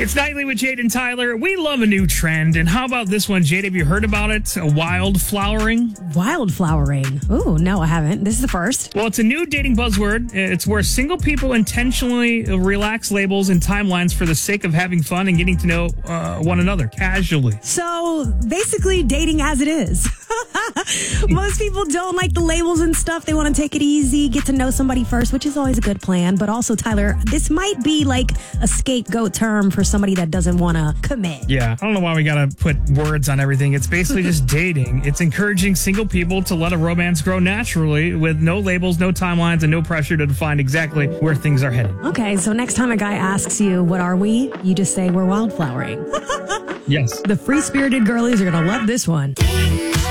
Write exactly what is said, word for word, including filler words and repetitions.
It's Nightly with Jade and Tyler. We love a new trend. And how about this one, Jade? Have you heard about it? A wildflowering? Wildflowering. Ooh, no, I haven't. This is the first. Well, it's a new dating buzzword. It's where single people intentionally relax labels and timelines for the sake of having fun and getting to know uh, one another casually. So basically dating as it is. Most people don't like the labels and stuff. They want to take it easy, get to know somebody first, which is always a good plan. But also, Tyler, this might be like a scapegoat term for somebody that doesn't want to commit. Yeah, I don't know why we got to put words on everything. It's basically just dating. It's encouraging single people to let a romance grow naturally with no labels, no timelines, and no pressure to define exactly where things are headed. Okay, so next time a guy asks you, what are we? You just say, we're wildflowering. Yes. The free-spirited girlies are going to love this one.